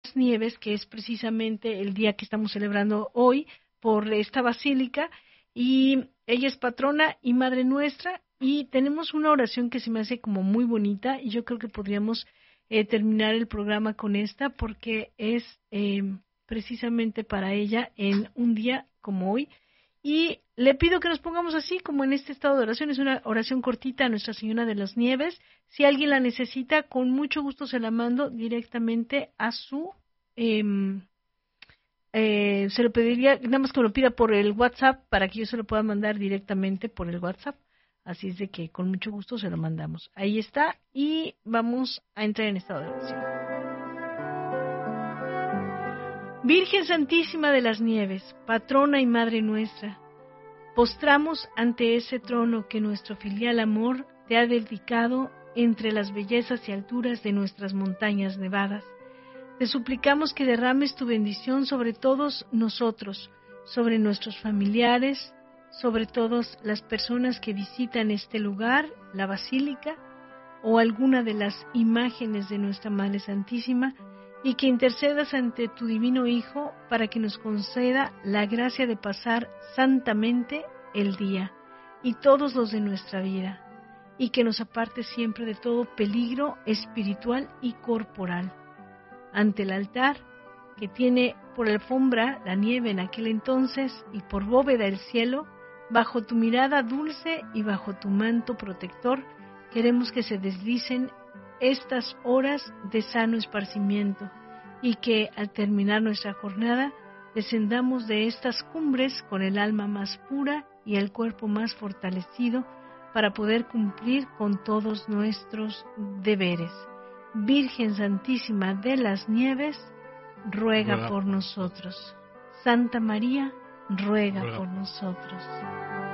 Nieves, que es precisamente el día que estamos celebrando hoy por esta basílica, y ella es patrona y madre nuestra, y tenemos una oración que se me hace como muy bonita, y yo creo que podríamos terminar el programa con esta, porque es precisamente para ella en un día como hoy, y le pido que nos pongamos así, como en este estado de oración. Es una oración cortita a Nuestra Señora de las Nieves. Si alguien la necesita, con mucho gusto se la mando directamente a su... se lo pediría, nada más que me lo pida por el WhatsApp, para que yo se lo pueda mandar directamente por el WhatsApp. Así es de que con mucho gusto se lo mandamos. Ahí está, y vamos a entrar en estado de oración. Virgen Santísima de las Nieves, patrona y madre nuestra, postramos ante ese trono que nuestro filial amor te ha dedicado entre las bellezas y alturas de nuestras montañas nevadas. Te suplicamos que derrames tu bendición sobre todos nosotros, sobre nuestros familiares, sobre todas las personas que visitan este lugar, la Basílica, o alguna de las imágenes de nuestra Madre Santísima, y que intercedas ante tu Divino Hijo para que nos conceda la gracia de pasar santamente el día y todos los de nuestra vida, y que nos aparte siempre de todo peligro espiritual y corporal. Ante el altar, que tiene por alfombra la nieve en aquel entonces y por bóveda el cielo, bajo tu mirada dulce y bajo tu manto protector, queremos que se deslicen estas horas de sano esparcimiento, y que al terminar nuestra jornada descendamos de estas cumbres con el alma más pura y el cuerpo más fortalecido para poder cumplir con todos nuestros deberes. Virgen Santísima de las Nieves, ruega por nosotros. Santa María, ruega por nosotros.